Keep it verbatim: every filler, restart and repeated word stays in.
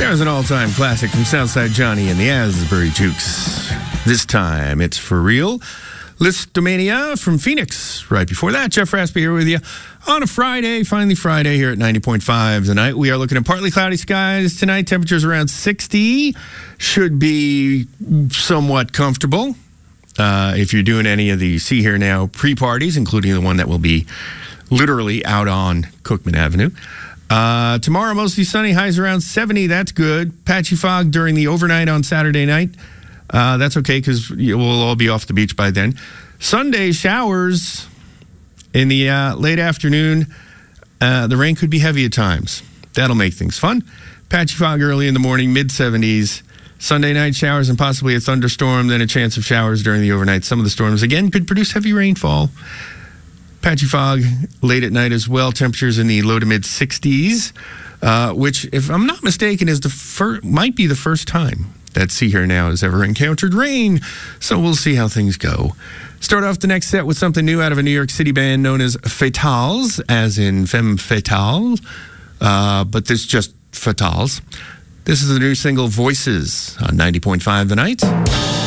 There's an all-time classic from Southside Johnny and the Asbury Jukes. This time, it's for real. Listomania from Phoenix. Right before that, Jeff Raspy here with you on a Friday, finally Friday here at ninety point five tonight. We are looking at partly cloudy skies tonight. Temperatures around sixty. Should be somewhat comfortable. Uh, if you're doing any of the See Here Now pre-parties, including the one that will be literally out on Cookman Avenue. Uh, tomorrow, mostly sunny, highs around seventy. That's good. Patchy fog during the overnight on Saturday night. Uh, that's okay because we'll all be off the beach by then. Sunday, showers in the uh, late afternoon. Uh, the rain could be heavy at times. That'll make things fun. Patchy fog early in the morning, mid seventies. Sunday night, showers and possibly a thunderstorm, then a chance of showers during the overnight. Some of the storms, again, could produce heavy rainfall. Patchy fog late at night as well. Temperatures in the low to mid sixties, uh, which, if I'm not mistaken, is the fir- might be the first time that See Here Now has ever encountered rain. So we'll see how things go. Start off the next set with something new out of a New York City band known as Fatales, as in femme fatale, uh, but this just Fatales. This is the new single Voices on ninety point five The Night.